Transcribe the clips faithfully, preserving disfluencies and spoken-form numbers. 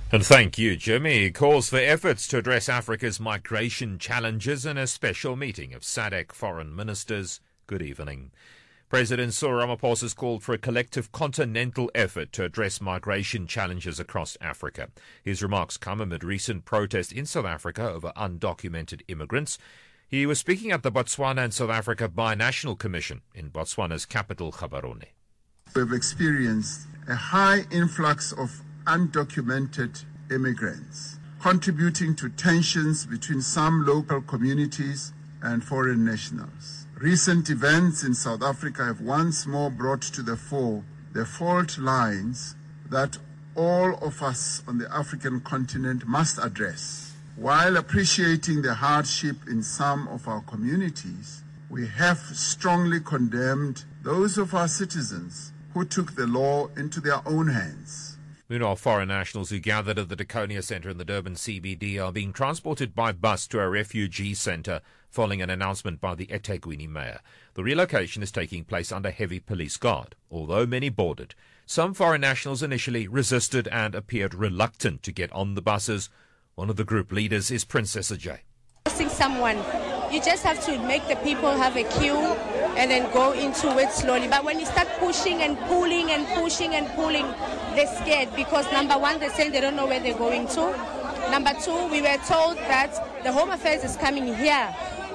And thank you, Jimmy. He calls for efforts to address Africa's migration challenges in a special meeting of S A D C foreign ministers. Good evening. President Cyril Ramaphosa has called for a collective continental effort to address migration challenges across Africa. His remarks come amid recent protests in South Africa over undocumented immigrants. He was speaking at the Botswana and South Africa Binational Commission in Botswana's capital, Gaborone. We've experienced a high influx of undocumented immigrants, contributing to tensions between some local communities and foreign nationals. Recent events in South Africa have once more brought to the fore the fault lines that all of us on the African continent must address. While appreciating the hardship in some of our communities, we have strongly condemned those of our citizens who took the law into their own hands. Meanwhile, foreign nationals who gathered at the Daconia Centre in the Durban C B D are being transported by bus to a refugee centre following an announcement by the eThekwini mayor. The relocation is taking place under heavy police guard. Although many boarded, some foreign nationals initially resisted and appeared reluctant to get on the buses. One of the group leaders is Princess Ajay. Asking someone, you just have to make the people have a queue and then go into it slowly. But when you start pushing and pulling and pushing and pulling, they're scared because number one, they're saying they don't know where they're going to. Number two, we were told that the Home Affairs is coming here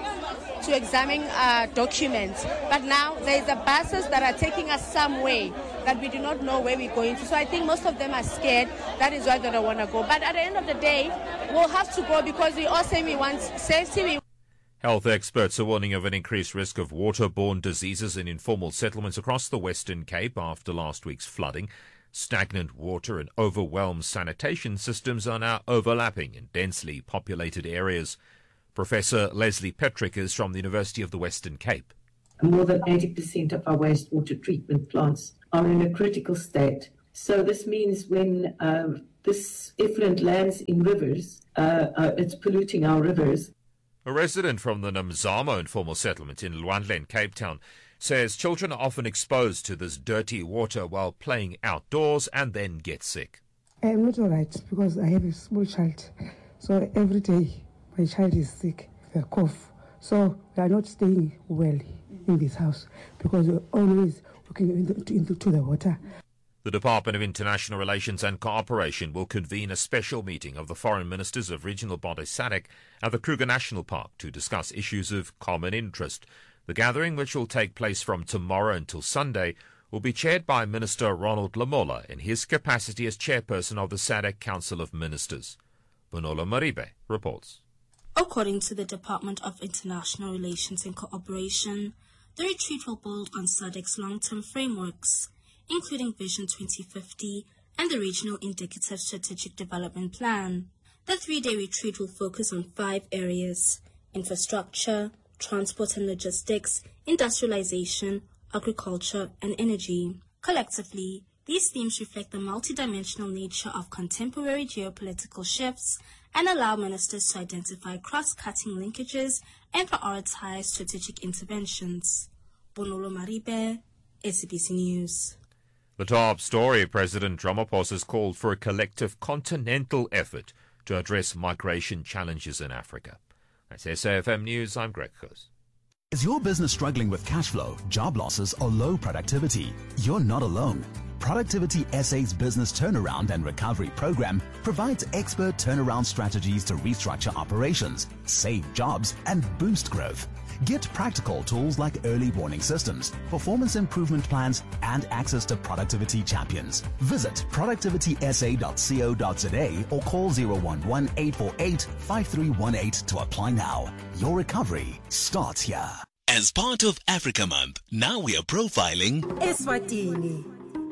to examine our documents. But now there's the buses that are taking us some way that we do not know where we're going to. So I think most of them are scared. That is why they don't want to go. But at the end of the day, we'll have to go because we all say we want safety. We Health experts are warning of an increased risk of waterborne diseases in informal settlements across the Western Cape after last week's flooding. Stagnant water and overwhelmed sanitation systems are now overlapping in densely populated areas. Professor Leslie Petrick is from the University of the Western Cape. More than eighty percent of our wastewater treatment plants are in a critical state. So this means when uh, this effluent lands in rivers, uh, uh, it's polluting our rivers. A resident from the Namzamo informal settlement in Lwandle in Cape Town says children are often exposed to this dirty water while playing outdoors and then get sick. I'm not all right because I have a small child. So every day my child is sick, they cough. So we are not staying well in this house because we're always looking into, into to the water. The Department of International Relations and Cooperation will convene a special meeting of the foreign ministers of regional body S A D C at the Kruger National Park to discuss issues of common interest. The gathering, which will take place from tomorrow until Sunday, will be chaired by Minister Ronald Lamola in his capacity as chairperson of the S A D C Council of Ministers. Bonolo Maribe reports. According to the Department of International Relations and Cooperation, the retreat will build on S A D C's long-term frameworks, including Vision twenty fifty and the Regional Indicative Strategic Development Plan. The three-day retreat will focus on five areas: infrastructure, transport and logistics, industrialization, agriculture, and energy. Collectively, these themes reflect the multidimensional nature of contemporary geopolitical shifts and allow ministers to identify cross-cutting linkages and prioritize strategic interventions. Bonolo Maribe, S A B C News. The top story: President Ramaphosa has called for a collective continental effort to address migration challenges in Africa. That's S A F M News. I'm Greg Coase. Is your business struggling with cash flow, job losses, or low productivity? You're not alone. Productivity S A's Business Turnaround and Recovery Program provides expert turnaround strategies to restructure operations, save jobs, and boost growth. Get practical tools like early warning systems, performance improvement plans, and access to productivity champions. Visit productivity s a dot co dot z a or call zero one one, eight four eight, five three one eight to apply now. Your recovery starts here. As part of Africa Month, now we are profiling Eswatini,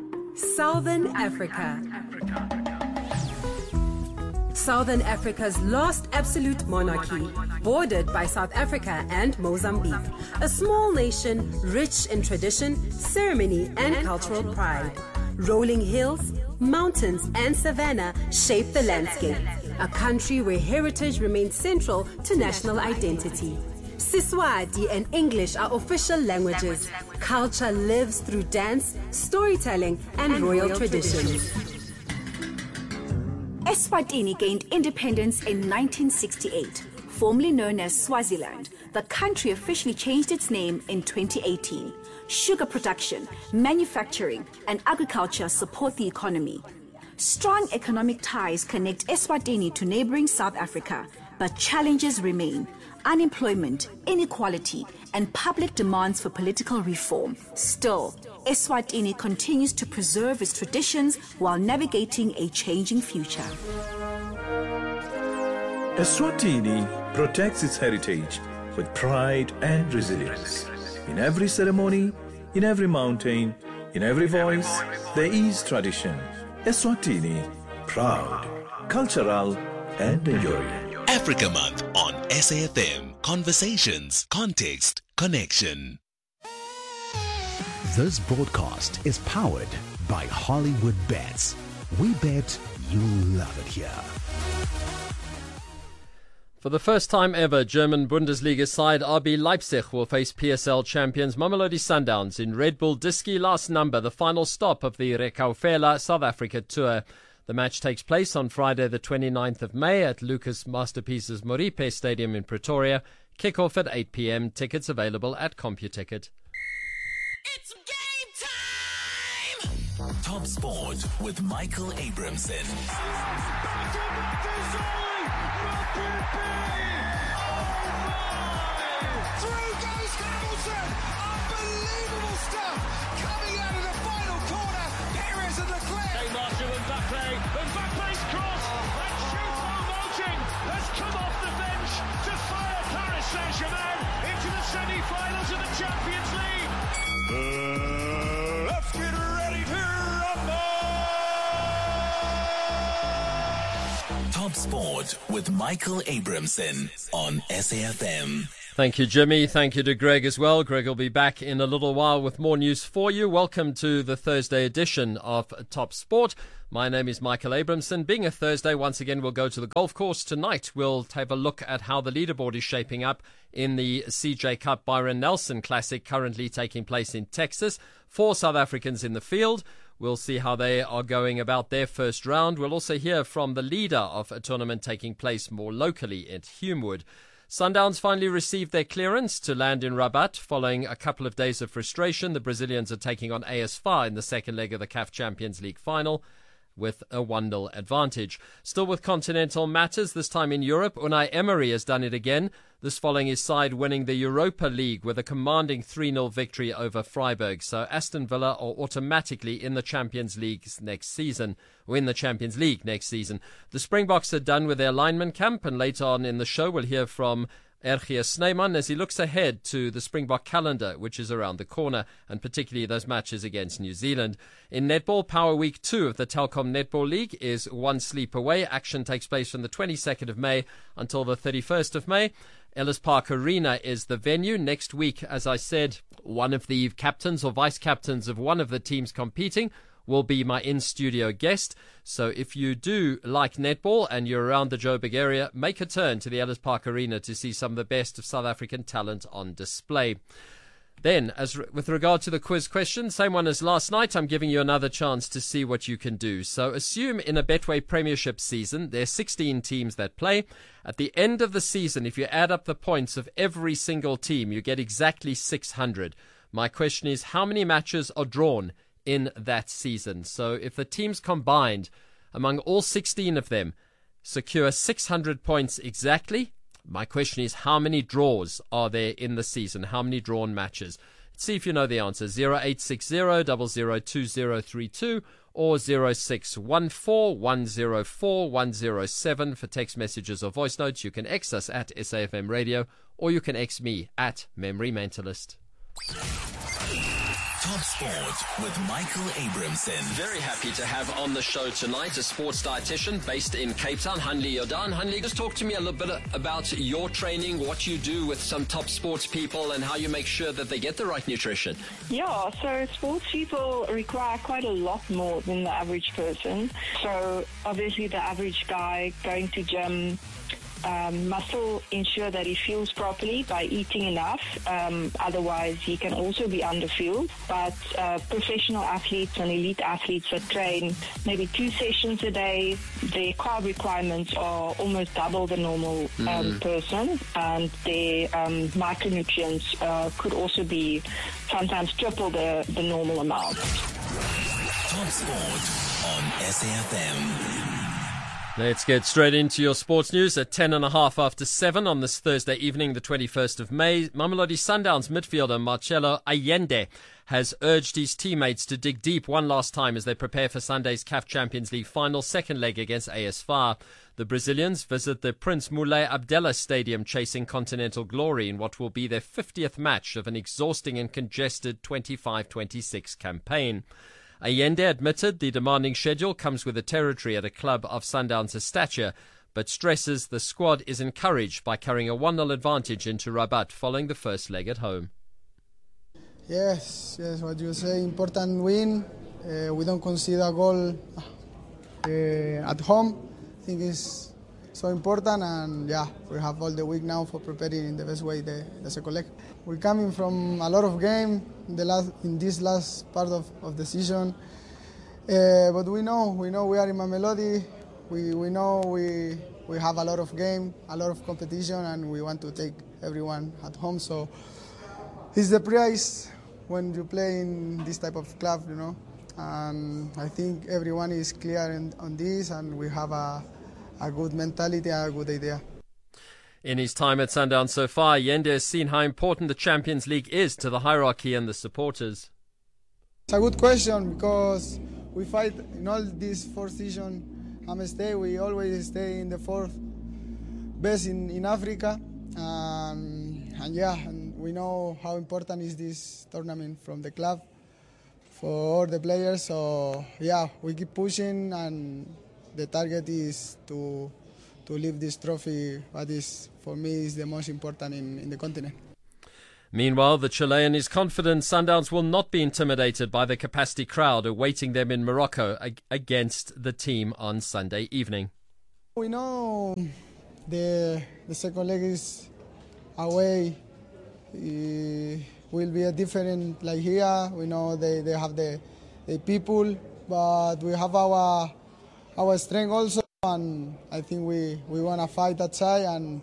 Southern Africa. Southern Africa's last absolute monarchy, bordered by South Africa and Mozambique. A small nation rich in tradition, ceremony, and cultural pride. Rolling hills, mountains, and savanna shape the landscape. A country where heritage remains central to national identity. Siswati and English are official languages. Culture lives through dance, storytelling, and, and royal, royal traditions. traditions. Eswatini gained independence in nineteen sixty-eight. Formerly known as Swaziland, the country officially changed its name in twenty eighteen. Sugar production, manufacturing, and agriculture support the economy. Strong economic ties connect Eswatini to neighboring South Africa, but challenges remain. Unemployment, inequality, and public demands for political reform. Still, Eswatini continues to preserve its traditions while navigating a changing future. Eswatini protects its heritage with pride and resilience. In every ceremony, in every mountain, in every voice, there is tradition. Eswatini, proud, cultural, and enduring. Africa Month on S A F M. Conversations, context, connection. This broadcast is powered by Hollywood Bets. We bet you'll love it here. For the first time ever, German Bundesliga side R B Leipzig will face P S L champions Mamelodi Sundowns in Red Bull Diski last number, the final stop of the Rekaufela South Africa tour. The match takes place on Friday the twenty-ninth of May at Lucas Masterpieces Moripe Stadium in Pretoria. Kick-off at eight p.m. Tickets available at CompuTicket. It's game time! Top Sport with Michael Abramson. Through goes Hamilton! Unbelievable stuff coming out of the final corner. Perez and Leclerc. Hey, Marshall and Mbappe. Mbappe's cross. And Choupo-Moting has come off the bench to fire Paris Saint-Germain into the semi-finals of the Champions League. Uh, let's get ready to rumble! Top Sport with Michael Abramson on S A F M. Thank you, Jimmy. Thank you to Greg as well. Greg will be back in a little while with more news for you. Welcome to the Thursday edition of Top Sport. My name is Michael Abramson. Being a Thursday, once again, we'll go to the golf course tonight. We'll have a look at how the leaderboard is shaping up in the C J Cup Byron Nelson Classic currently taking place in Texas. Four South Africans in the field. We'll see how they are going about their first round. We'll also hear from the leader of a tournament taking place more locally at Humewood. Sundowns finally received their clearance to land in Rabat following a couple of days of frustration. The Brazilians are taking on A S F A in the second leg of the C A F Champions League final with a one nil advantage. Still with continental matters, this time in Europe, Unai Emery has done it again. This following his side winning the Europa League with a commanding three nil victory over Freiburg. So Aston Villa are automatically in the Champions League next season, or in the Champions League next season. The Springboks are done with their lineman camp, and later on in the show we'll hear from Ergier Snyman as he looks ahead to the Springbok calendar, which is around the corner, and particularly those matches against New Zealand. In netball, Power Week two of the Telkom Netball League is one sleep away. Action takes place from the twenty-second of May until the thirty-first of May. Ellis Park Arena is the venue. Next week, as I said, one of the captains or vice-captains of one of the teams competing will be my in-studio guest. So if you do like netball and you're around the Joburg area, make a turn to the Ellis Park Arena to see some of the best of South African talent on display. Then, as re- with regard to the quiz question, same one as last night, I'm giving you another chance to see what you can do. So assume in a Betway Premiership season, there are sixteen teams that play. At the end of the season, if you add up the points of every single team, you get exactly six hundred. My question is, how many matches are drawn in that season? So if the teams combined, among all sixteen of them, secure six hundred points exactly, my question is, how many draws are there in the season? How many drawn matches? Let's see if you know the answer. zero eight six zero, zero zero two zero three two or zero six one four, one zero four, one zero seven for text messages or voice notes. You can X us at S A F M Radio, or you can X me at Memory Mentalist. Top Sport with Michael Abramson. Very happy to have on the show tonight a sports dietitian based in Cape Town, Hanli Jordan. Hanli, just talk to me a little bit about your training, what you do with some top sports people, and how you make sure that they get the right nutrition. Yeah, so sports people require quite a lot more than the average person. So obviously the average guy going to gym um, must still ensure that he fuels properly by eating enough. Um, otherwise, he can also be underfueled. But uh, professional athletes and elite athletes that train maybe two sessions a day, their carb requirements are almost double the normal um, mm. person, and their um, micronutrients uh, could also be sometimes triple the, the normal amount. Top Sport on S A F M. Let's get straight into your sports news at ten and a half after seven on this Thursday evening, the twenty-first of May. Mamelodi Sundowns midfielder Marcelo Allende has urged his teammates to dig deep one last time as they prepare for Sunday's C A F Champions League final second leg against A S F A R. The Brazilians visit the Prince Moulay Abdellah Stadium chasing continental glory in what will be their fiftieth match of an exhausting and congested twenty-five twenty-six campaign. Allende admitted the demanding schedule comes with the territory at a club of Sundowns' stature, but stresses the squad is encouraged by carrying a one nil advantage into Rabat following the first leg at home. Yes, yes, what you say, important win. Uh, we don't concede a goal uh, at home. I think it's so important, and yeah, we have all the week now for preparing in the best way the, the second leg. We're coming from a lot of game in the last in this last part of, of the season, uh, but we know we know we are in Mamelodi. We we know we we have a lot of game, a lot of competition, and we want to take everyone at home. So it's the price when you play in this type of club, you know. And I think everyone is clear in, on this, and we have a, a good mentality and a good idea. In his time at Sundowns so far, Allende has seen how important the Champions League is to the hierarchy and the supporters. It's a good question because we fight in all this fourth season. I'm stay. We always stay in the fourth best in, in Africa, um, and yeah, and we know how important is this tournament from the club for all the players. So yeah, we keep pushing, and the target is to to lift this trophy. What is for me is the most important in, in the continent. Meanwhile, the Chilean is confident Sundowns will not be intimidated by the capacity crowd awaiting them in Morocco ag- against the team on Sunday evening. We know the the second leg is away. It will be a different like here. We know they, they have the the people, but we have our our strength also, and I think we, we want to fight that side, and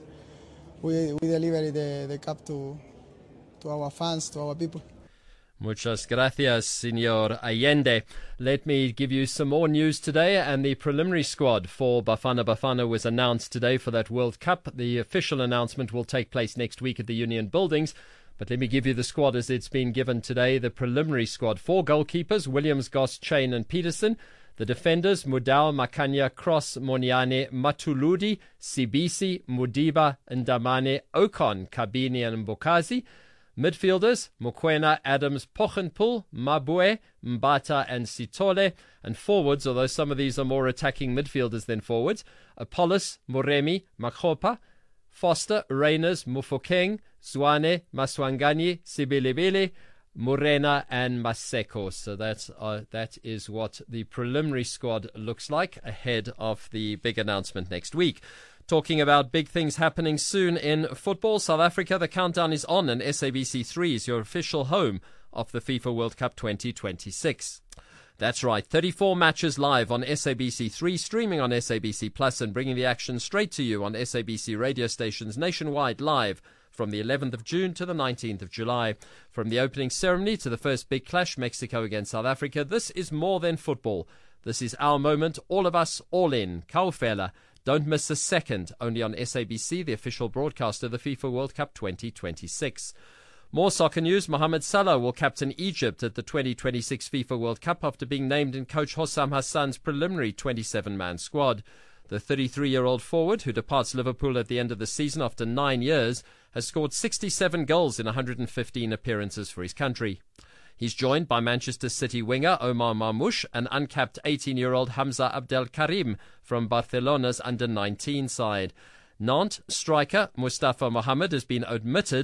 we we deliver the, the cup to to our fans, to our people. Muchas gracias, Senor Allende. Let me give you some more news today, and the preliminary squad for Bafana Bafana was announced today for that World Cup. The official announcement will take place next week at the Union Buildings, but let me give you the squad as it's been given today. The preliminary squad: four goalkeepers, Williams, Goss, Chain and Peterson. The defenders: Mudau, Makanya, Cross, Moniane, Matuludi, Sibisi, Mudiba, Ndamane, Ocon, Kabini and Mbokazi. Midfielders: Mokwena, Adams, Pochenpoel, Mabue, Mbata and Sitole. And forwards, although some of these are more attacking midfielders than forwards: Apollos, Moremi, Makhopa, Foster, Reyners, Mufokeng, Zwane, Maswangani, Sibilibili, Morena and Maseko. So that's, uh, that is what the preliminary squad looks like ahead of the big announcement next week. Talking about big things happening soon in football, South Africa, the countdown is on, and S A B C three is your official home of the FIFA World Cup twenty twenty-six. That's right, thirty-four matches live on S A B C three, streaming on S A B C Plus, and bringing the action straight to you on S A B C radio stations nationwide live from the eleventh of June to the nineteenth of July. From the opening ceremony to the first big clash, Mexico against South Africa, this is more than football. This is our moment, all of us, all in. Kaufela. Don't miss a second, only on S A B C, the official broadcaster of the FIFA World Cup twenty twenty-six. More soccer news: Mohamed Salah will captain Egypt at the twenty twenty-six FIFA World Cup after being named in coach Hossam Hassan's preliminary twenty-seven man squad. The thirty-three-year-old forward, who departs Liverpool at the end of the season after nine years, has scored sixty-seven goals in one hundred fifteen appearances for his country. He's joined by Manchester City winger Omar Marmoush and uncapped eighteen-year-old Hamza Abdel Karim from Barcelona's under nineteen side. Nantes striker Mustafa Mohamed has been omitted,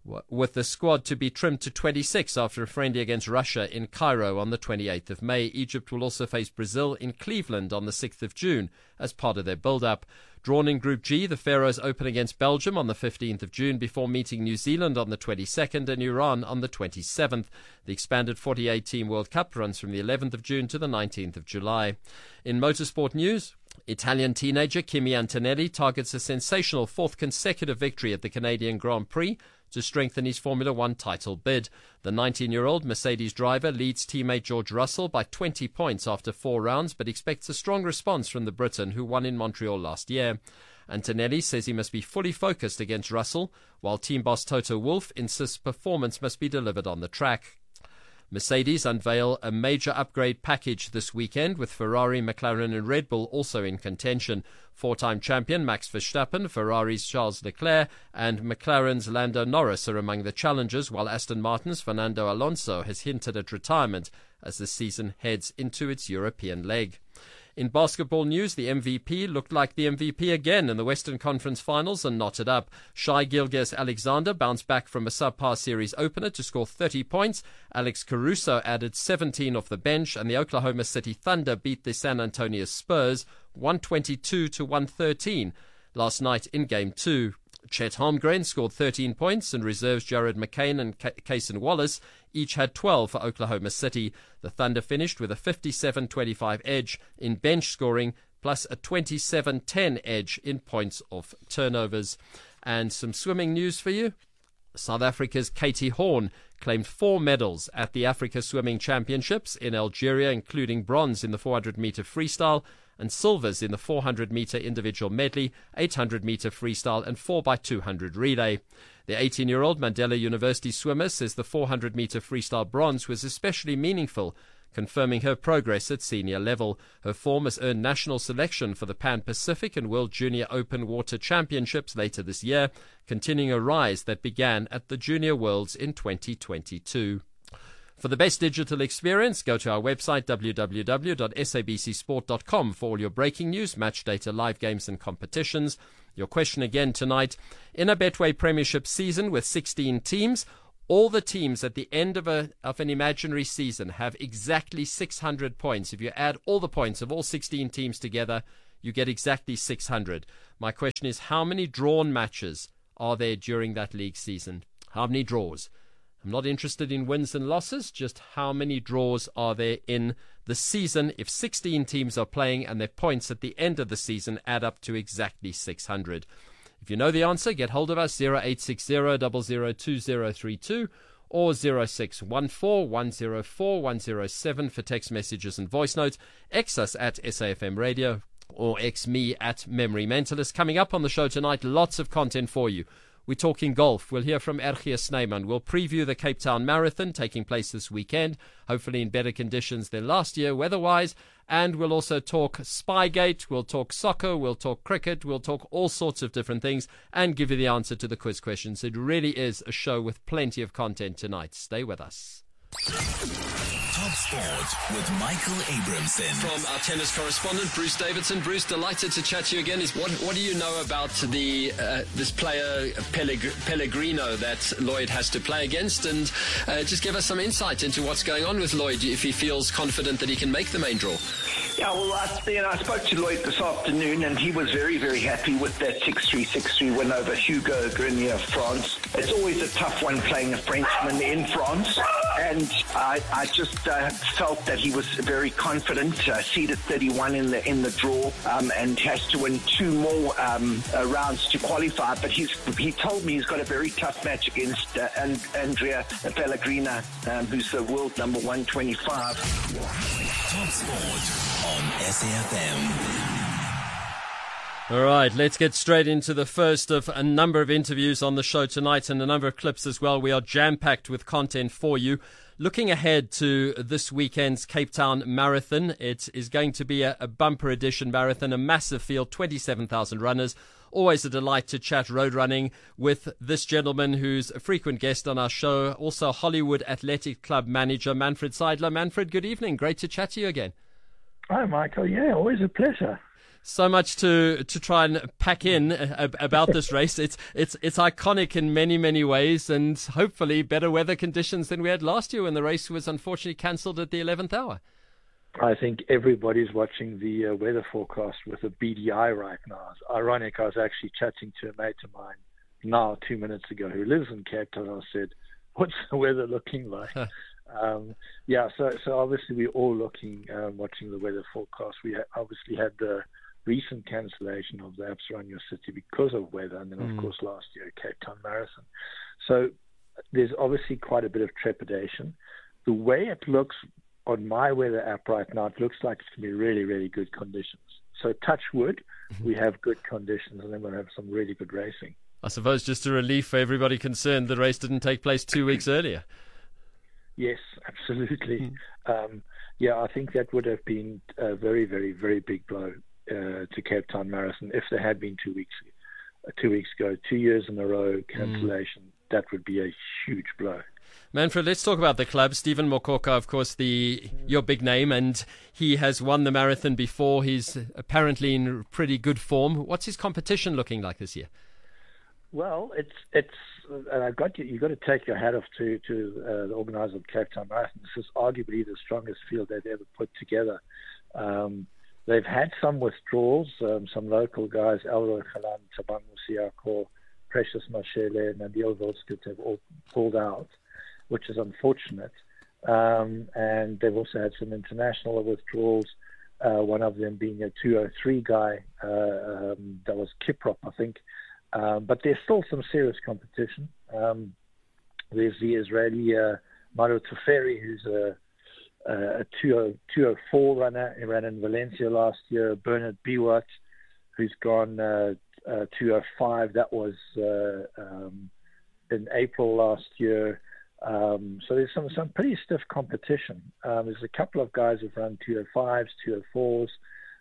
with the squad to be trimmed to twenty-six after a friendly against Russia in Cairo on the twenty-eighth of May. Egypt will also face Brazil in Cleveland on the sixth of June as part of their build-up. Drawn in Group G, the Pharaohs open against Belgium on the fifteenth of June before meeting New Zealand on the twenty-second and Iran on the twenty-seventh. The expanded forty-eight team World Cup runs from the eleventh of June to the nineteenth of July. In motorsport news, Italian teenager Kimi Antonelli targets a sensational fourth consecutive victory at the Canadian Grand Prix to strengthen his Formula One title bid. The nineteen-year-old Mercedes driver leads teammate George Russell by twenty points after four rounds, but expects a strong response from the Briton who won in Montreal last year. Antonelli says he must be fully focused against Russell, while team boss Toto Wolff insists performance must be delivered on the track. Mercedes unveil a major upgrade package this weekend, with Ferrari, McLaren and Red Bull also in contention. Four-time champion Max Verstappen, Ferrari's Charles Leclerc and McLaren's Lando Norris are among the challengers, while Aston Martin's Fernando Alonso has hinted at retirement as the season heads into its European leg. In basketball news, the M V P looked like the M V P again in the Western Conference Finals and knotted up. Shai Gilgeous-Alexander bounced back from a subpar series opener to score thirty points. Alex Caruso added seventeen off the bench, and the Oklahoma City Thunder beat the San Antonio Spurs one twenty-two to one thirteen last night in Game two. Chet Holmgren scored thirteen points, and reserves Jared McCain and Cason Wallace each had twelve for Oklahoma City. The Thunder finished with a fifty-seven twenty-five edge in bench scoring, plus a twenty-seven ten edge in points off turnovers. And some swimming news for you. South Africa's Katie Horn claimed four medals at the Africa Swimming Championships in Algeria, including bronze in the four hundred meter freestyle and silvers in the four hundred meter individual medley, eight hundred meter freestyle and four by two hundred relay. The eighteen-year-old Mandela University swimmer says the four hundred meter freestyle bronze was especially meaningful, confirming her progress at senior level. Her form has earned national selection for the Pan-Pacific and World Junior Open Water Championships later this year, continuing a rise that began at the Junior Worlds in twenty twenty-two. For the best digital experience, go to our website w w w dot s a b c sport dot com for all your breaking news, match data, live games and competitions. Your question again tonight. In a Betway Premiership season with sixteen teams, all the teams at the end of a of an imaginary season have exactly six hundred points. If you add all the points of all sixteen teams together, you get exactly six hundred. My question is, how many drawn matches are there during that league season? How many draws? I'm not interested in wins and losses, just how many draws are there in the season if sixteen teams are playing and their points at the end of the season add up to exactly six hundred. If you know the answer, get hold of us, zero eight six zero, zero zero two zero three two or zero six one four, one zero four, one zero seven for text messages and voice notes. X us at S A F M Radio or X me at Memory Mentalist. Coming up on the show tonight, lots of content for you. We're talking golf. We'll hear from Ergia Snyman. We'll preview the Cape Town Marathon taking place this weekend, hopefully in better conditions than last year weather-wise. And we'll also talk Spygate, we'll talk soccer, we'll talk cricket, we'll talk all sorts of different things and give you the answer to the quiz questions. It really is a show with plenty of content tonight. Stay with us. Top Sport with Michael Abramson. From our tennis correspondent, Bruce Davidson. Bruce, delighted to chat to you again. Is what, what do you know about the uh, this player, Pellegr- Pellegrino, that Lloyd has to play against? And uh, just give us some insight into what's going on with Lloyd, if he feels confident that he can make the main draw. Yeah, well, I, you know, I spoke to Lloyd this afternoon, and he was very, very happy with that six three, six three win over Hugo Grenier of France. It's always a tough one playing a Frenchman in France, and I, I just uh, felt that he was very confident, uh, seeded thirty-one in the in the draw, um, and has to win two more um, uh, rounds to qualify. But he's he told me he's got a very tough match against uh, and, Andrea Pellegrino, um, who's the world number one twenty-five. Top Sport on S A F M. All right, let's get straight into the first of a number of interviews on the show tonight and a number of clips as well. We are jam-packed with content for you. Looking ahead to this weekend's Cape Town Marathon, it is going to be a, a bumper edition marathon, a massive field, twenty-seven thousand runners. Always a delight to chat road running with this gentleman who's a frequent guest on our show, also Hollywood Athletic Club manager Manfred Seidler. Manfred, good evening. Great to chat to you again. Hi, Michael. Yeah, always a pleasure. So much to to try and pack in about this race. It's it's it's iconic in many, many ways, and hopefully better weather conditions than we had last year when the race was unfortunately cancelled at the eleventh hour. I think everybody's watching the uh, weather forecast with a beady eye right now. It's ironic, I was actually chatting to a mate of mine now two minutes ago who lives in Cape Town. I said, what's the weather looking like? um, yeah, so so obviously we're all looking, um, watching the weather forecast. We ha- obviously had the recent cancellation of the Absa Run Your City because of weather, and then of Mm. course last year Cape Town Marathon. So there's obviously quite a bit of trepidation. The way it looks on my weather app right now, it looks like it's going to be really, really good conditions. So touch wood, we have good conditions, and then we'll have some really good racing. I suppose just a relief for everybody concerned the race didn't take place two weeks earlier. Yes, absolutely. um, yeah, I think that would have been a very, very, very big blow uh, to Cape Town Marathon if there had been two weeks, uh, two weeks ago, two years in a row cancellation. Mm. That would be a huge blow. Manfred, let's talk about the club. Stephen Mokoka, of course, the your big name, and he has won the marathon before. He's apparently in pretty good form. What's his competition looking like this year? Well, it's it's, and I've got you. You've got to take your hat off to to uh, the organizer of Cape Town Marathon. This is arguably the strongest field they've ever put together. Um, they've had some withdrawals. Um, some local guys, Elroy Khalan, Tabangu Siako, Precious Mashele, and Nabil Volskut have all pulled out, which is unfortunate. Um, and they've also had some international withdrawals. Uh, one of them being a two oh three guy. Uh, um, that was Kiprop, I think. Um, but there's still some serious competition. Um, there's the Israeli uh, Maro Tuferi, who's a, a two oh four runner. He ran in Valencia last year. Bernard Biwat, who's gone uh, uh, two oh five. That was uh, um, in April last year. Um, so there's some, some pretty stiff competition. Um, there's a couple of guys who've run two oh fives, two oh fours.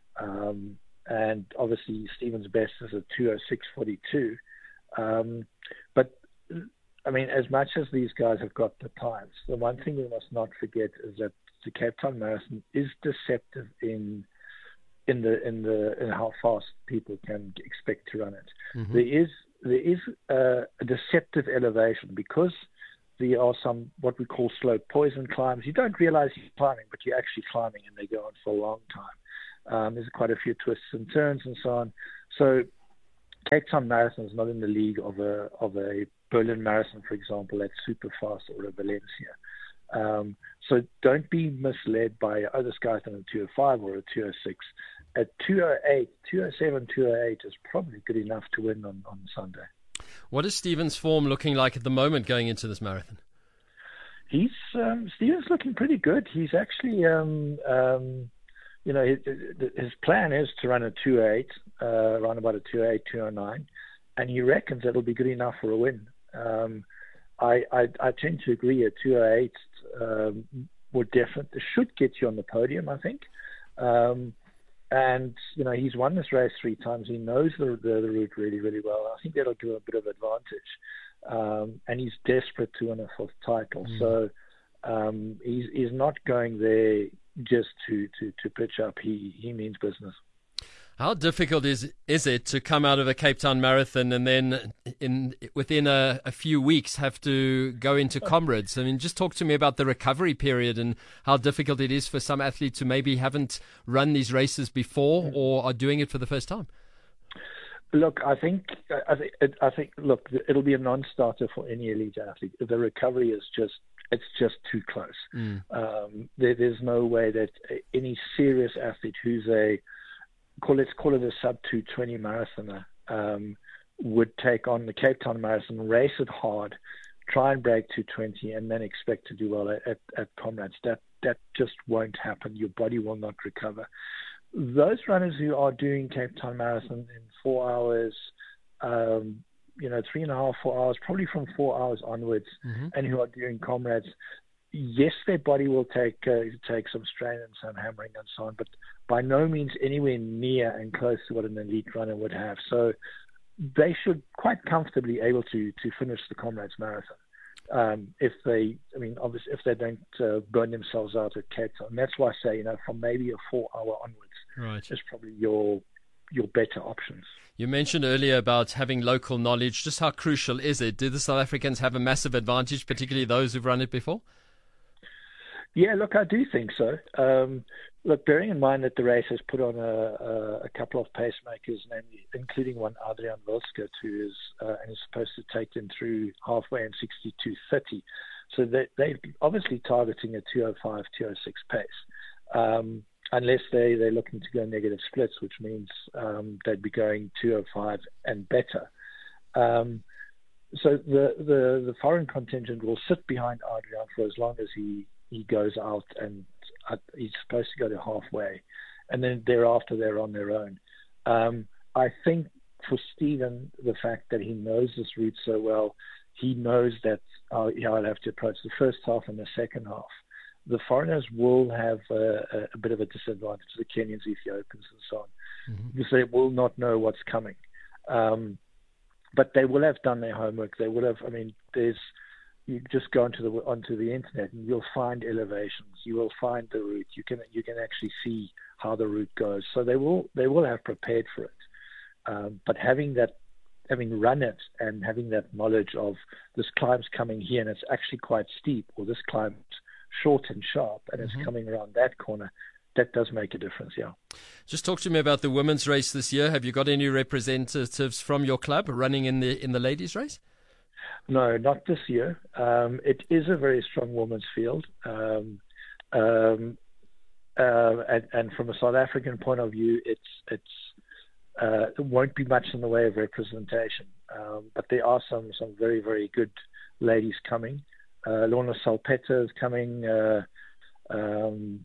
Um, And obviously, Stephen's best is a two oh six forty-two. Um, but, I mean, as much as these guys have got the times, the one thing we must not forget is that the Cape Town Marathon is deceptive in in the in the in how fast people can expect to run it. Mm-hmm. There is there is a, a deceptive elevation because there are some what we call slow poison climbs. You don't realize you're climbing, but you're actually climbing, and they go on for a long time. Um, there's quite a few twists and turns and so on. So Cape Town Marathon is not in the league of a of a Berlin Marathon, for example, that's super fast, or a Valencia. Um, so don't be misled by, oh, this guy's done a two oh five or a two oh six. At two oh eight, two oh seven, two oh eight is probably good enough to win on, on Sunday. What is Stephen's form looking like at the moment going into this marathon? He's um, Stephen's looking pretty good. He's actually... Um, um, You know, his plan is to run a two oh eight, uh, around about a two oh eight, two oh nine, and he reckons it'll be good enough for a win. Um, I, I, I tend to agree. A two oh eight um, would definitely should get you on the podium, I think. Um, and you know, he's won this race three times. He knows the, the the route really, really well. I think that'll give him a bit of advantage. Um, and he's desperate to win a fourth title, mm. so um, he's he's not going there just to, to, to pitch up. He he means business. How difficult is is it to come out of a Cape Town Marathon and then in within a, a few weeks have to go into Comrades? I mean, just talk to me about the recovery period and how difficult it is for some athletes who maybe haven't run these races before or are doing it for the first time. Look, I think I think I think look, it'll be a non-starter for any elite athlete. The recovery is just it's just too close. Mm. Um, there, there's no way that any serious athlete who's a call let's call it a sub two twenty marathoner um, would take on the Cape Town Marathon, race it hard, try and break two twenty, and then expect to do well at, at, at Comrades. That that just won't happen. Your body will not recover. Those runners who are doing Cape Town Marathon in four hours, um, you know, three and a half, four hours, probably from four hours onwards, mm-hmm. and who are doing Comrades, yes, their body will take uh, take some strain and some hammering and so on, but by no means anywhere near and close to what an elite runner would have. So they should quite comfortably able to to finish the Comrades Marathon. um, if they, I mean, obviously, if they don't uh, burn themselves out at Cape Town. And that's why I say, you know, from maybe a four-hour onwards, right, is probably your your better options. You mentioned earlier about having local knowledge. Just how crucial is it? Do the South Africans have a massive advantage, particularly those who've run it before? Yeah, look, I do think so. Um, look, bearing in mind that the race has put on a, a, a couple of pacemakers, namely, including one Adrian Wilskert, who is uh, and is supposed to take them through halfway in sixty-two thirty. So they, they're obviously targeting a two oh five, two oh six pace. Um, unless they, they're looking to go negative splits, which means um, they'd be going two oh five and better. Um, so the, the, the foreign contingent will sit behind Adrian for as long as he, he goes out, and uh, he's supposed to go to halfway. And then thereafter, they're on their own. Um, I think for Stephen, the fact that he knows this route so well, he knows that uh, how I'll have to approach the first half and the second half. The foreigners will have a, a bit of a disadvantage, the Kenyans, Ethiopians, and so on, mm-hmm. because they will not know what's coming. Um, but they will have done their homework. They will have, I mean, there's, you just go onto the onto the internet and you'll find elevations. You will find the route. You can you can actually see how the route goes. So they will they will have prepared for it. Um, but having that, having run it and having that knowledge of this climb's coming here and it's actually quite steep, or this climb's short and sharp and mm-hmm. it's coming around that corner, that does make a difference, yeah. Just talk to me about the women's race this year. Have you got any representatives from your club running in the in the ladies' race? No, not this year. Um, it is a very strong women's field. Um, um, uh, and, and from a South African point of view, it's it's uh, it won't be much in the way of representation. Um, but there are some, some very, very good ladies coming. Uh, Lorna Salpeter is coming. Uh, um,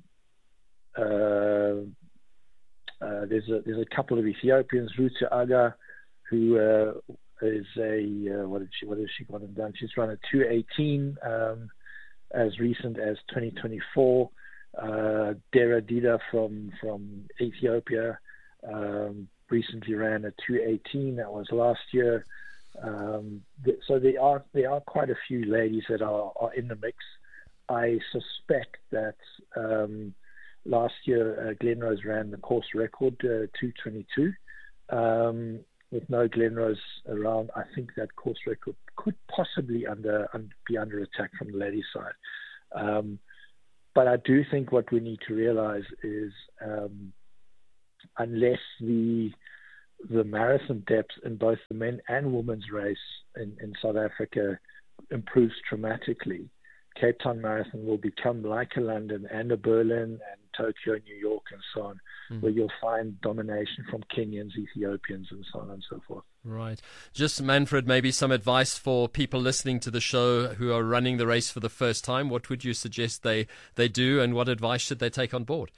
uh, uh, there's a there's a couple of Ethiopians, Ruta Aga, who uh, is a uh, what did she what has she gone and done? She's run a two eighteen um, as recent as twenty twenty-four. Uh, Dera Dida from from Ethiopia um, recently ran a two eighteen. That was last year. Um, th- so there are there are quite a few ladies that are, are in the mix. I suspect that um, last year uh, Glenrose ran the course record uh, two twenty-two. Um, with no Glenrose around, I think that course record could possibly under, un, be under attack from the ladies' side. Um, but I do think what we need to realize is um, unless the the marathon depth in both the men and women's race in, in South Africa improves dramatically, Cape Town Marathon will become like a London and a Berlin and Tokyo, New York, and so on, mm. where you'll find domination from Kenyans, Ethiopians, and so on and so forth. Right. Just, Manfred, maybe some advice for people listening to the show who are running the race for the first time. What would you suggest they, they do, and what advice should they take on board?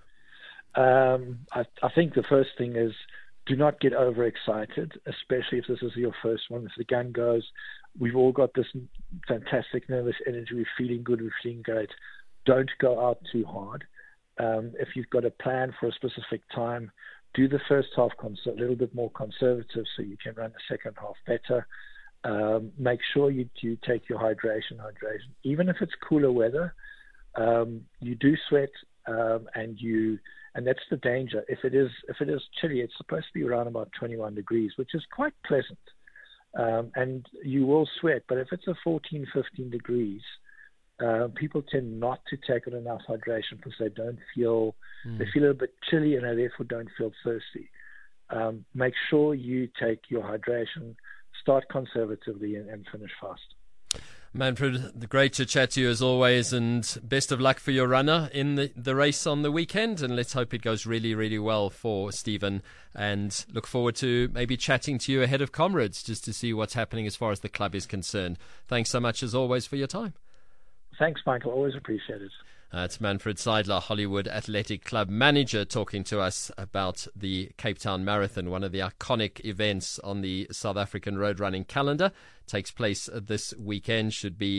Um, I, I think the first thing is do not get overexcited, especially if this is your first one. If the gun goes, we've all got this fantastic nervous energy. We're feeling good. We're feeling great. Don't go out too hard. Um, if you've got a plan for a specific time, do the first half cons- a little bit more conservative so you can run the second half better. Um, make sure you, you take your hydration, hydration. Even if it's cooler weather, um, you do sweat, um, and you, and that's the danger. If it is, if it is chilly, it's supposed to be around about twenty-one degrees, which is quite pleasant. Um, and you will sweat, but if it's a fourteen, fifteen degrees, uh, people tend not to take on enough hydration because they don't feel, mm. they feel a bit chilly and they therefore don't feel thirsty. Um, make sure you take your hydration, start conservatively and, and finish fast. Manfred, great to chat to you as always, and best of luck for your runner in the, the race on the weekend, and let's hope it goes really, really well for Stephen, and look forward to maybe chatting to you ahead of Comrades just to see what's happening as far as the club is concerned. Thanks so much as always for your time. Thanks, Michael. Always appreciate it. Uh, it's Manfred Seidler, Hollywood Athletic Club manager, talking to us about the Cape Town Marathon, one of the iconic events on the South African road running calendar. Takes place this weekend. Should be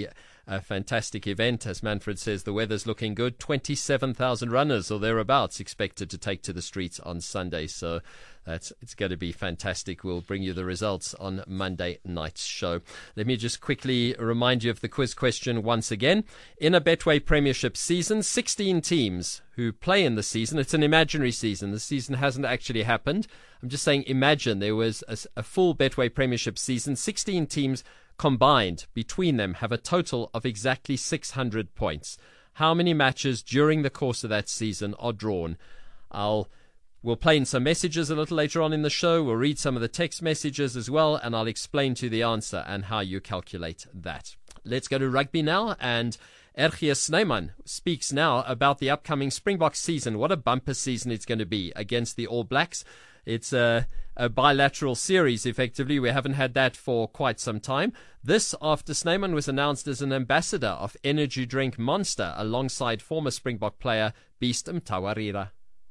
a fantastic event. As Manfred says, the weather's looking good. twenty-seven thousand runners or thereabouts expected to take to the streets on Sunday. So that's it's going to be fantastic. We'll bring you the results on Monday night's show. Let me just quickly remind you of the quiz question once again. In a Betway Premiership season, sixteen teams who play in the season. It's an imaginary season. The season hasn't actually happened. I'm just saying imagine there was a, a full Betway Premiership season. sixteen teams combined between them have a total of exactly six hundred points. How many matches during the course of that season are drawn? I'll We'll play in some messages a little later on in the show. We'll read some of the text messages as well, and I'll explain to you the answer and how you calculate that. Let's go to rugby now, and Ergius Snyman speaks now about the upcoming Springbok season. What a bumper season it's going to be against the All Blacks. It's a, a bilateral series, effectively. We haven't had that for quite some time. This after Snyman was announced as an ambassador of energy drink Monster alongside former Springbok player Beast Mtawarira.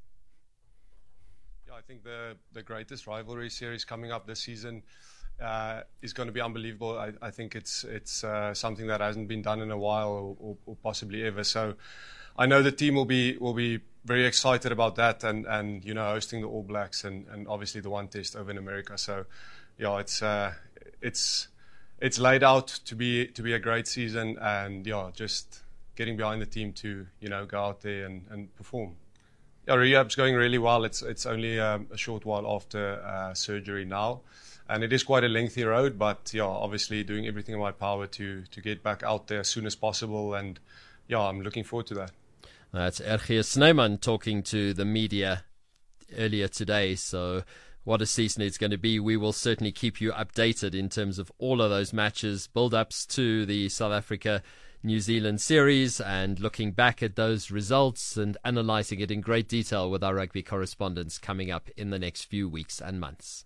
I think the, the greatest rivalry series coming up this season uh, is going to be unbelievable. I, I think it's it's uh, something that hasn't been done in a while, or, or, or possibly ever. So I know the team will be will be very excited about that, and, and you know, hosting the All Blacks, and, and obviously the one test over in America. So yeah, it's uh, it's it's laid out to be to be a great season, and yeah, just getting behind the team to, you know, go out there and, and perform. Yeah, rehab's going really well. It's it's only um, a short while after uh, surgery now, and it is quite a lengthy road. But yeah, obviously doing everything in my power to to get back out there as soon as possible, and yeah, I'm looking forward to that. That's Ergius Snyman talking to the media earlier today. So what a season it's going to be. We will certainly keep you updated in terms of all of those matches, build-ups to the South Africa New Zealand series, and looking back at those results and analysing it in great detail with our rugby correspondents coming up in the next few weeks and months.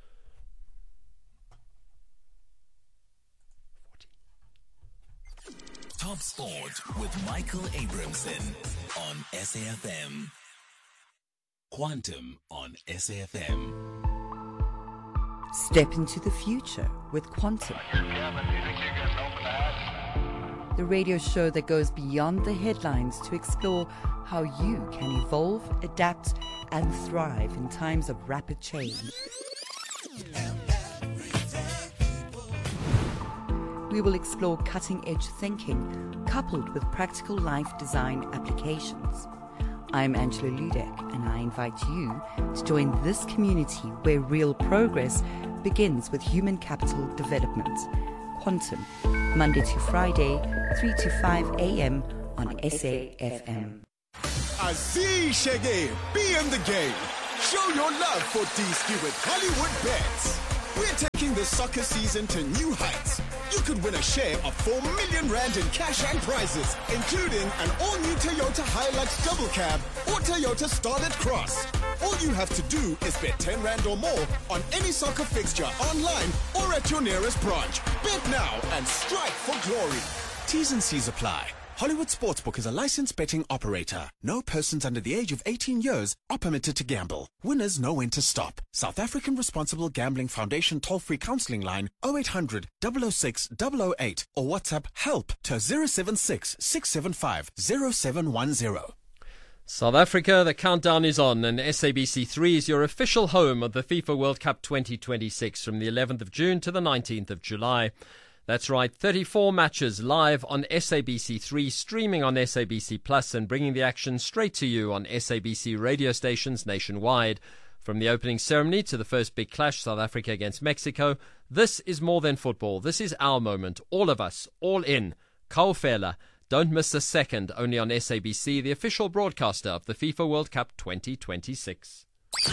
Top Sport with Michael Abramson on S A F M. Quantum on S A F M. Step into the future with Quantum. The radio show that goes beyond the headlines to explore how you can evolve, adapt, and thrive in times of rapid change. We will explore cutting-edge thinking coupled with practical life design applications. I'm Angela Ludek, and I invite you to join this community where real progress begins with human capital development. Quantum, Monday to Friday, three to five a.m. on S A F M. Aziz Shege, be in the game. Show your love for D-Ski with Hollywood Bets. We're taking the soccer season to new heights. You could win a share of four million rand in cash and prizes, including an all-new Toyota Hilux double cab or Toyota Starlet Cross. All you have to do is bet ten rand or more on any soccer fixture online or at your nearest branch. Bet now and strike for glory. T's and C's apply. Hollywood Sportsbook is a licensed betting operator. No persons under the age of eighteen years are permitted to gamble. Winners know when to stop. South African Responsible Gambling Foundation toll-free counseling line oh eight hundred, double oh six, double oh eight or WhatsApp HELP to zero seven six, six seven five, zero seven one zero. South Africa, the countdown is on, and S A B C three is your official home of the FIFA World Cup twenty twenty-six from the eleventh of June to the nineteenth of July. That's right, thirty-four matches live on S A B C three, streaming on S A B C Plus, and bringing the action straight to you on S A B C radio stations nationwide. From the opening ceremony to the first big clash, South Africa against Mexico, this is more than football. This is our moment. All of us, all in. Kaufela. Don't miss a second, only on S A B C, the official broadcaster of the FIFA World Cup twenty twenty-six.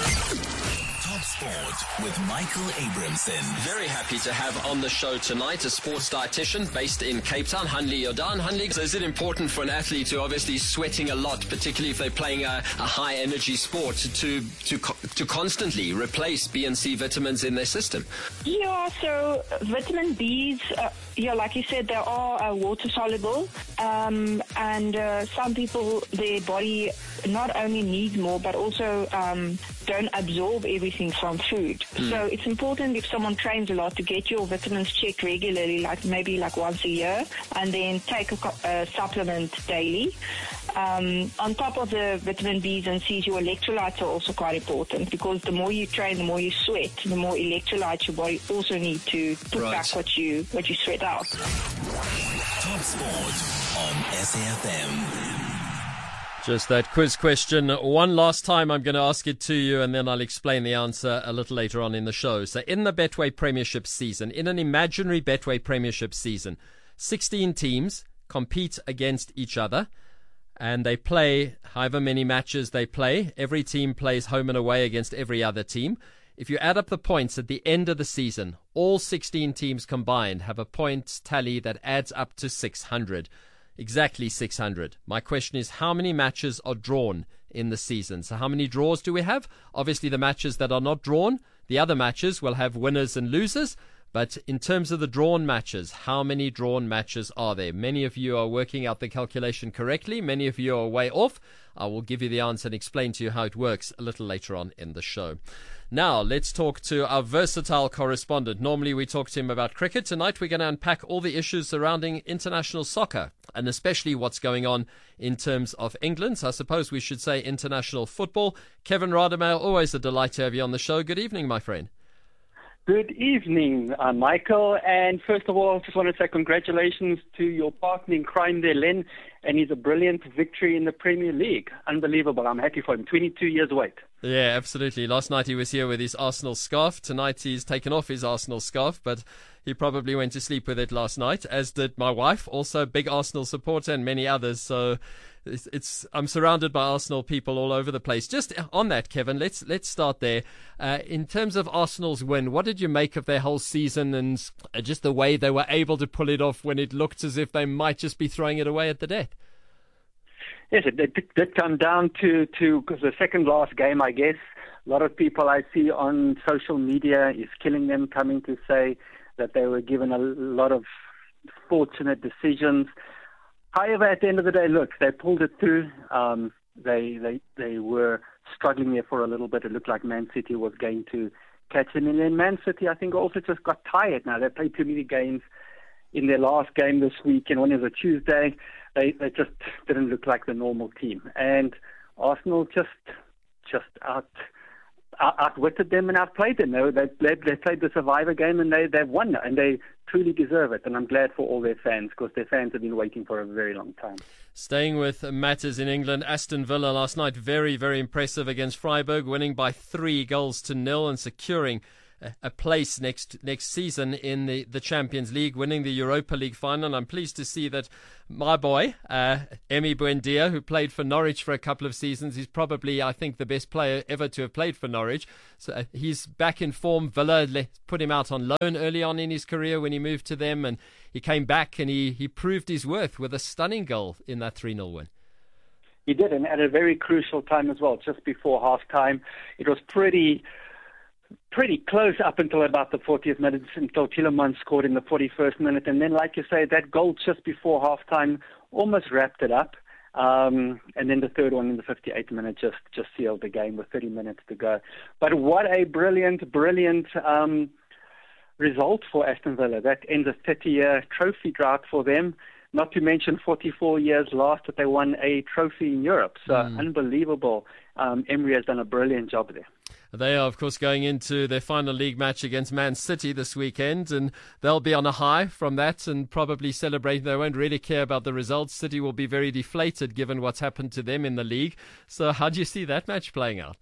Top Sport with Michael Abramson. Very happy to have on the show tonight a sports dietitian based in Cape Town, Hanli Jordan. Hanli, is it important for an athlete who obviously sweating a lot, particularly if they're playing a, a high energy sport, to to to constantly replace B and C vitamins in their system? Yeah, so vitamin B's, uh, yeah, like you said, they are uh, water soluble, um, and uh, some people, their body not only needs more, but also um, don't absorb everything from food. Mm. So it's important if someone trains a lot to get your vitamins checked regularly, like maybe like once a year, and then take a, a supplement daily. Um, on top of the vitamin B's and C's, your electrolytes are also quite important, because the more you train, the more you sweat, the more electrolytes your body also need to put right. back what you what you sweat out. Top Sport on S A F M. Just that quiz question one last time. I'm going to ask it to you, and then I'll explain the answer a little later on in the show. So in the Betway Premiership season, in an imaginary Betway Premiership season, sixteen teams compete against each other, and they play however many matches they play. Every team plays home and away against every other team. If you add up the points at the end of the season, all sixteen teams combined have a points tally that adds up to six hundred. Exactly six hundred. My question is, how many matches are drawn in the season? So how many draws do we have? Obviously, the matches that are not drawn, the other matches will have winners and losers. But in terms of the drawn matches, how many drawn matches are there? Many of you are working out the calculation correctly. Many of you are way off. I will give you the answer and explain to you how it works a little later on in the show. Now, let's talk to our versatile correspondent. Normally, we talk to him about cricket. Tonight, we're going to unpack all the issues surrounding international soccer, and especially what's going on in terms of England. So I suppose we should say international football. Kevin Rademail, always a delight to have you on the show. Good evening, my friend. Good evening, uh, Michael. And first of all, I just want to say congratulations to your partner in crime there, Len. And he's a brilliant victory in the Premier League. Unbelievable. I'm happy for him. twenty-two years wait. Yeah, absolutely. Last night he was here with his Arsenal scarf. Tonight he's taken off his Arsenal scarf, but he probably went to sleep with it last night, as did my wife, also a big Arsenal supporter, and many others. So it's, it's I'm surrounded by Arsenal people all over the place. Just on that, Kevin, let's let's start there. Uh, in terms of Arsenal's win, what did you make of their whole season and just the way they were able to pull it off when it looked as if they might just be throwing it away at the death? Yes, it did, did come down to, to because the second last game, I guess, a lot of people I see on social media is killing them, coming to say that they were given a lot of fortunate decisions. However, at the end of the day, look, they pulled it through. Um, they, they they were struggling there for a little bit. It looked like Man City was going to catch them. And then Man City, I think, also just got tired now. They played too many games in their last game this week, and one is a Tuesday. They they just didn't look like the normal team. And Arsenal just just out, out outwitted them and outplayed them. They, they, they played the survivor game, and they, they've won, and they truly deserve it. And I'm glad for all their fans, because their fans have been waiting for a very long time. Staying with matters in England, Aston Villa last night, very, very impressive against Freiburg, winning by three goals to nil and securing a place next next season in the, the Champions League, winning the Europa League final. And I'm pleased to see that my boy, uh, Emi Buendia, who played for Norwich for a couple of seasons, he's probably, I think, the best player ever to have played for Norwich. So uh, he's back in form. Villa le- put him out on loan early on in his career when he moved to them, and he came back and he, he proved his worth with a stunning goal in that three nil win. He did, and at a very crucial time as well, just before half-time. It was pretty... pretty close up until about the fortieth minute, until Tielemans scored in the forty-first minute. And then, like you say, that goal just before halftime almost wrapped it up. Um, and then the third one in the fifty-eighth minute just, just sealed the game with thirty minutes to go. But what a brilliant, brilliant um, result for Aston Villa. That ends a thirty-year trophy drought for them. Not to mention forty-four years last that they won a trophy in Europe. So mm. unbelievable. Um, Emery has done a brilliant job there. They are, of course, going into their final league match against Man City this weekend, and they'll be on a high from that and probably celebrating. They won't really care about the results. City will be very deflated given what's happened to them in the league. So how do you see that match playing out?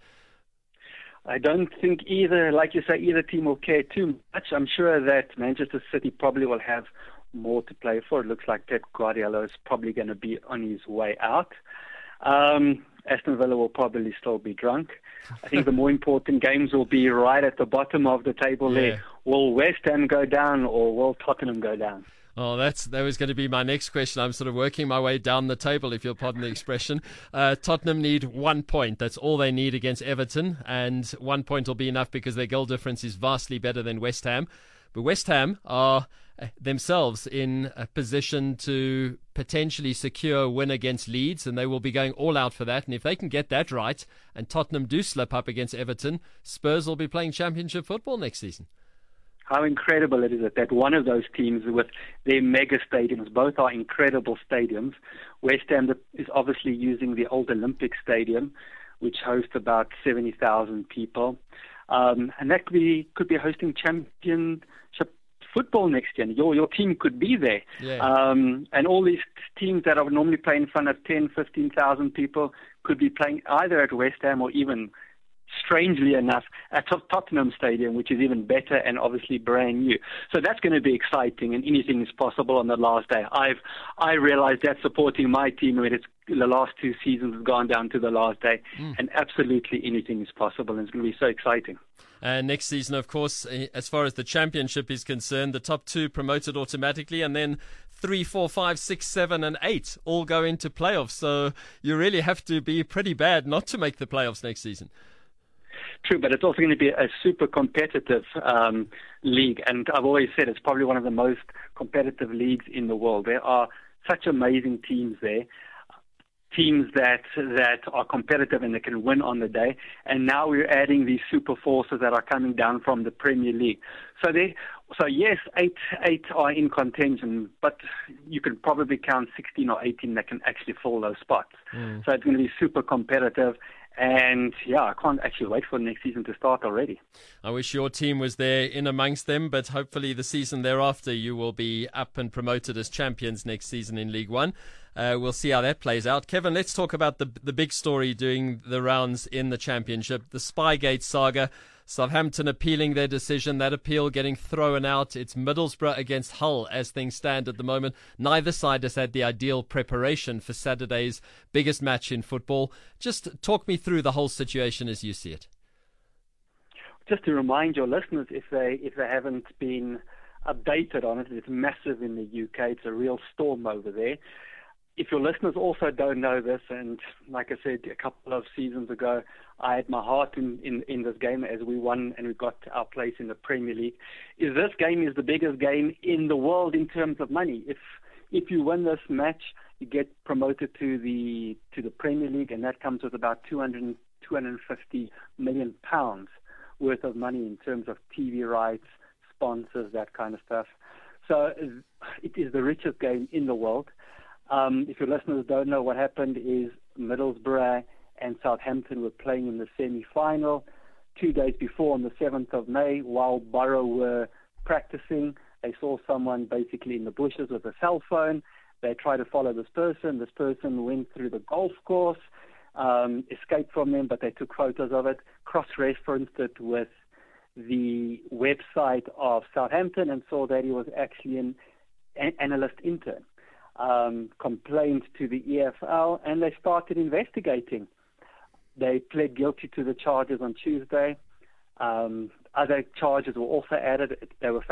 I don't think either, like you say, either team will care too much. I'm sure that Manchester City probably will have more to play for. It looks like Pep Guardiola is probably going to be on his way out. Um, Aston Villa will probably still be drunk. I think the more important games will be right at the bottom of the table yeah. there. Will West Ham go down or will Tottenham go down? Oh, that's that was going to be my next question. I'm sort of working my way down the table, if you'll pardon the expression. Uh, Tottenham need one point. That's all they need against Everton, and one point will be enough because their goal difference is vastly better than West Ham. But West Ham are themselves in a position to potentially secure a win against Leeds, and they will be going all out for that. And if they can get that right and Tottenham do slip up against Everton, Spurs will be playing championship football next season. How incredible it is that, that one of those teams with their mega stadiums, both are incredible stadiums. West Ham is obviously using the old Olympic Stadium, which hosts about seventy thousand people. Um, and that could be, could be hosting championship football next year. Your your team could be there. Yeah. Um, and all these teams that are normally playing in front of ten, fifteen thousand people could be playing either at West Ham or even, strangely enough, at Tottenham Stadium, which is even better and obviously brand new. So that's going to be exciting, and anything is possible on the last day. I've I realized that supporting my team when it's the last two seasons have gone down to the last day, mm. and absolutely anything is possible, and it's going to be so exciting. And next season, of course, as far as the championship is concerned, the top two promoted automatically, and then three, four, five, six, seven, and eight all go into playoffs. So you really have to be pretty bad not to make the playoffs next season. True, but it's also going to be a super competitive um, league, and I've always said it's probably one of the most competitive leagues in the world. There are such amazing teams there, teams that that are competitive and that can win on the day, and now we're adding these super forces that are coming down from the Premier League. So they, so yes, eight eight are in contention, but you can probably count sixteen or eighteen that can actually fill those spots. Mm. So it's going to be super competitive. And yeah, I can't actually wait for next season to start already. I wish your team was there in amongst them, but hopefully the season thereafter you will be up and promoted as champions next season in League One. Uh, we'll see how that plays out. Kevin, let's talk about the the big story doing the rounds in the Championship, the Spygate saga. Southampton appealing their decision, that appeal getting thrown out. It's Middlesbrough against Hull as things stand at the moment. Neither side has had the ideal preparation for Saturday's biggest match in football. Just talk me through the whole situation as you see it. Just to remind your listeners, if they if they haven't been updated on it, it's massive in the U K. It's a real storm over there. If your listeners also don't know this, and like I said a couple of seasons ago, I had my heart in, in, in this game as we won and we got our place in the Premier League, is this game is the biggest game in the world in terms of money. If if you win this match, you get promoted to the to the Premier League, and that comes with about two hundred, two hundred fifty million pounds worth of money in terms of T V rights, sponsors, that kind of stuff. So it is the richest game in the world. Um, if your listeners don't know, what happened is Middlesbrough and Southampton were playing in the semi-final. Two days before, on the seventh of May, while Borough were practicing, they saw someone basically in the bushes with a cell phone. They tried to follow this person. This person went through the golf course, um, escaped from them, but they took photos of it, cross-referenced it with the website of Southampton and saw that he was actually an, an analyst intern. Um, complained to the E F L, and they started investigating. They pled guilty to the charges on Tuesday. Um, other charges were also added. They were